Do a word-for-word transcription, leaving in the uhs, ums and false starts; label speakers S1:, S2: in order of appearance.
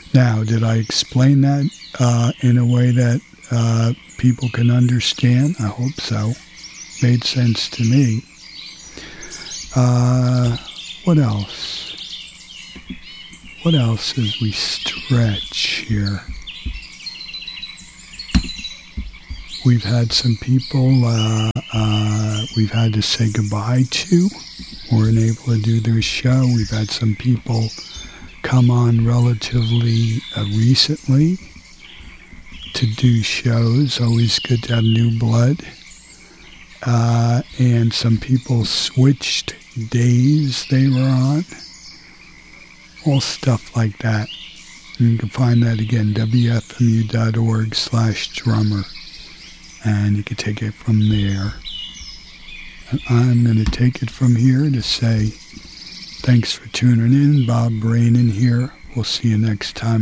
S1: Now, did I explain that uh, in a way that uh, people can understand? I hope so. Made sense to me. Uh, what else? What else as we stretch here? We've had some people uh, uh, we've had to say goodbye to, weren't able to do their show. We've had some people come on relatively uh, recently to do shows. Always good to have new blood. Uh, and some people switched days they were on. All stuff like that. And you can find that again, W F M U dot org slash drummer. And you can take it from there. And I'm going to take it from here to say thanks for tuning in. Bob Brainin here. We'll see you next time.